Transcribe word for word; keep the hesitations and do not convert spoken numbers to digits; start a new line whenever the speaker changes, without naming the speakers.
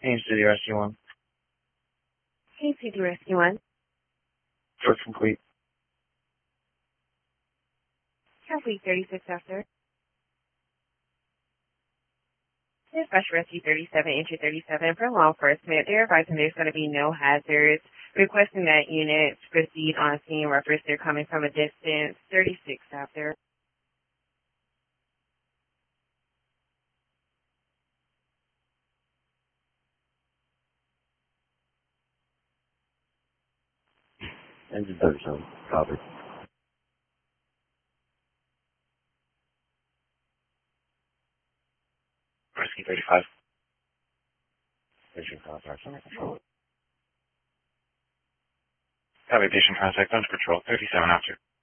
Haines City Rescue one.
Haines City Rescue one.
Search complete.
Complete thirty-six after. Dispatch Rescue thirty-seven, entry thirty-seven for law enforcement. They're advising there's going to be no hazards. Requesting that units proceed on scene. Reference they're coming from a distance. thirty-six after.
Engine thirty-seven. Copy.
Rescue thirty-five.
Patient contact under control.
Copy, patient contact under control. thirty-seven after.